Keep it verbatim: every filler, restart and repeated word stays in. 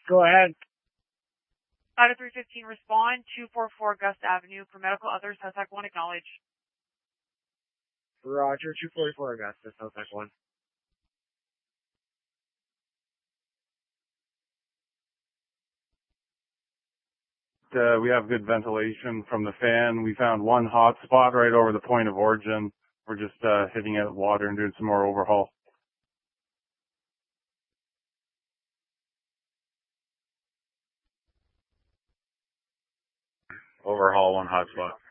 Go ahead. Ladder three fifteen, respond. two forty-four Augusta Avenue. For medical others, Southside one, acknowledge. Roger, two forty-four Augusta, Southside one. Uh, we have good ventilation from the fan. We found one hot spot right over the point of origin. We're just uh, hitting out water and doing some more overhaul. Overhaul one hot spot.